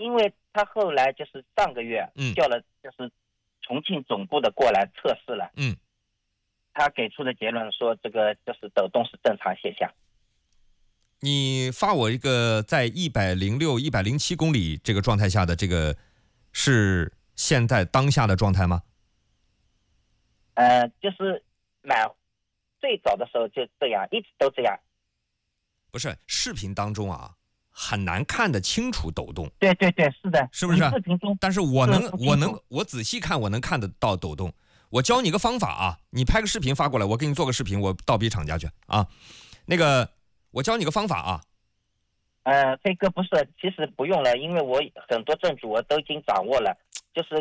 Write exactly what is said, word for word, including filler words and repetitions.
因为他后来就是上个月嗯叫了就是重庆总部的过来测试了， 嗯， 他给出的结论说这个就是抖动是正常现象。 你发我一个在一百零六、一百零七公里这个状态下的这个是现在当下的状态吗？ 呃，就是买最早的时候就这样，一直都这样。 不是，视频当中啊很难看得清楚抖动。 对对对，是的， 是不是？ 视频中， 但是我能，我能， 我我仔细看，我能看得到抖动。我教你个方法啊，你拍个视频发过来，我给你做个视频，我倒逼厂家去啊。那个，我教你个方法啊。 呃，飞哥不是，其实不用了，因为我很多证据我都已经掌握了，就是